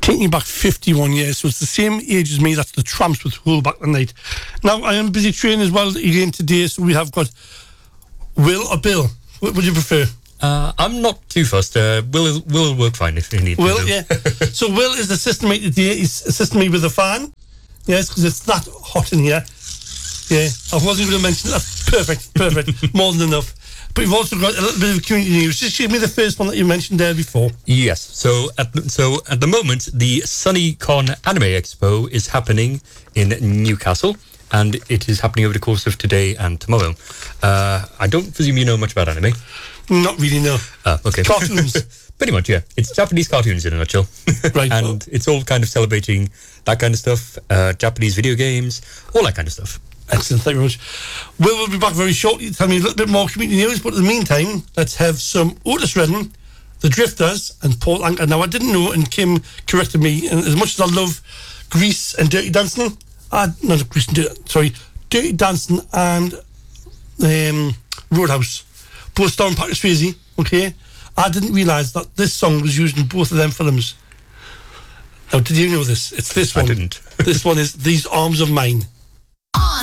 taking you back 51 years, so it's the same age as me. That's the Tramps with Hold Back the Night. Now, I am busy training as well again today, so we have got Will or Bill. What would you prefer? I'm not too fussed. Will work fine if you need Will, to. yeah. So Will is assisting me today. He's assisting me with the fan. Yes, because it's that hot in here. Yeah, I wasn't going to mention that. Perfect. More than enough. But you've also got a little bit of community news. Just give me the first one that you mentioned there before. Yes. So at the moment, the SunnyCon Anime Expo is happening in Newcastle, and it is happening over the course of today and tomorrow. I don't presume you know much about anime. Not really, no. Okay. Cartoons. Pretty much, yeah. It's Japanese cartoons in a nutshell. Right. And it's all kind of celebrating that kind of stuff, Japanese video games, all that kind of stuff. Excellent, thank you very much. Will be back very shortly to tell me a little bit more community news, but in the meantime, let's have some Otis Redding, The Drifters, and Paul Anka. Now, I didn't know, and Kim corrected me, and as much as I love Grease and Dirty Dancing, Dirty Dancing and Roadhouse, both starring Patrick Swayze, okay? I didn't realise that this song was used in both of them films. Now, did you know this? It's this one. I didn't. This one is These Arms of Mine.